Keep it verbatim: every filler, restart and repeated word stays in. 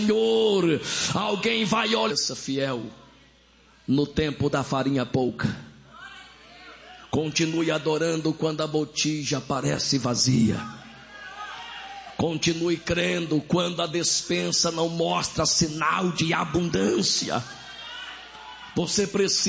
Senhor, alguém vai olhar fiel no tempo da farinha pouca. Continue adorando quando a botija parece vazia. Continue crendo quando a despensa não mostra sinal de abundância. Você precisa